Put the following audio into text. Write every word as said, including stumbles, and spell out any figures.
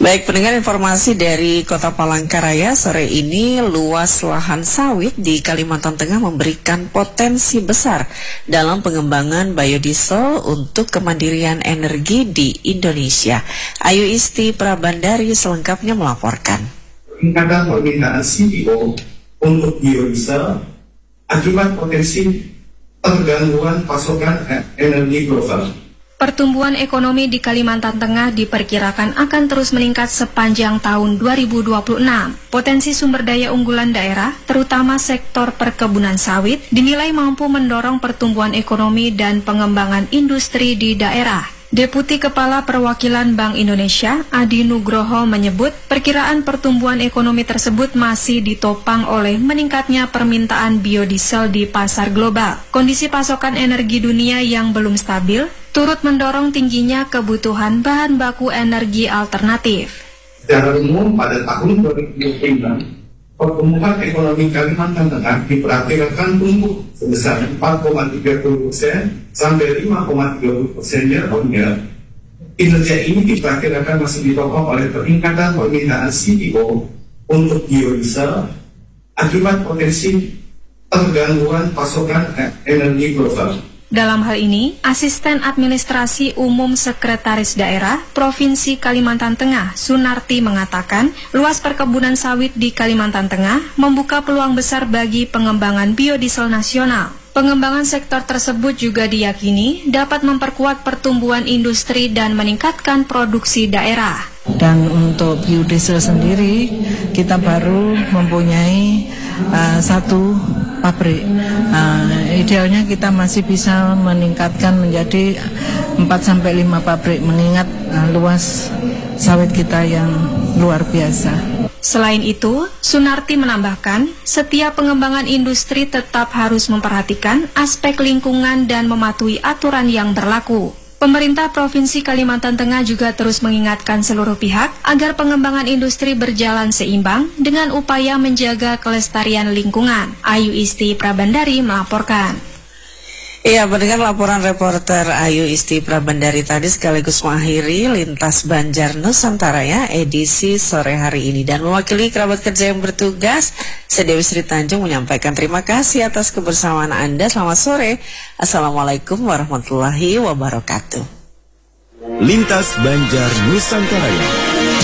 Baik, pendengar, informasi dari Kota Palangkaraya sore ini, luas lahan sawit di Kalimantan Tengah memberikan potensi besar dalam pengembangan biodiesel untuk kemandirian energi di Indonesia. Ayu Isti Prabandari selengkapnya melaporkan. Peningkatan permintaan C P O untuk biodiesel akibat potensi tergangguan pasokan energi global. Pertumbuhan ekonomi di Kalimantan Tengah diperkirakan akan terus meningkat sepanjang tahun dua ribu dua puluh enam. Potensi sumber daya unggulan daerah, terutama sektor perkebunan sawit, dinilai mampu mendorong pertumbuhan ekonomi dan pengembangan industri di daerah. Deputi Kepala Perwakilan Bank Indonesia, Adi Nugroho, menyebut perkiraan pertumbuhan ekonomi tersebut masih ditopang oleh meningkatnya permintaan biodiesel di pasar global. Kondisi pasokan energi dunia yang belum stabil turut mendorong tingginya kebutuhan bahan baku energi alternatif. Secara umum pada tahun dua ribu dua puluh enam, pertumbuhan ekonomi Kalimantan Tengah diperkirakan tumbuh sebesar empat koma tiga puluh persen sampai lima koma tiga puluh persen year on year. Kinerja ini diperkirakan masih ditopang oleh peningkatan permintaan C P O untuk biodiesel akibat potensi tergangguan pasokan energi global. Dalam hal ini, Asisten Administrasi Umum Sekretaris Daerah Provinsi Kalimantan Tengah, Sunarti, mengatakan luas perkebunan sawit di Kalimantan Tengah membuka peluang besar bagi pengembangan biodiesel nasional. Pengembangan sektor tersebut juga diyakini dapat memperkuat pertumbuhan industri dan meningkatkan produksi daerah. Dan untuk biodiesel sendiri, kita baru mempunyai uh, satu pabrik. Uh, idealnya kita masih bisa meningkatkan menjadi empat sampai lima pabrik, mengingat uh, luas sawit kita yang luar biasa. Selain itu, Sunarti menambahkan, setiap pengembangan industri tetap harus memperhatikan aspek lingkungan dan mematuhi aturan yang berlaku. Pemerintah Provinsi Kalimantan Tengah juga terus mengingatkan seluruh pihak agar pengembangan industri berjalan seimbang dengan upaya menjaga kelestarian lingkungan. Ayu Isti Prabandari melaporkan. Iya, mendengar laporan reporter Ayu Isti Prabandari tadi sekaligus mengakhiri Lintas Banjar Nusantara ya edisi sore hari ini, dan mewakili kerabat kerja yang bertugas, saya Dewi Sri Tanjung menyampaikan terima kasih atas kebersamaan Anda. Selamat sore. Assalamualaikum warahmatullahi wabarakatuh. Lintas Banjar Nusantara.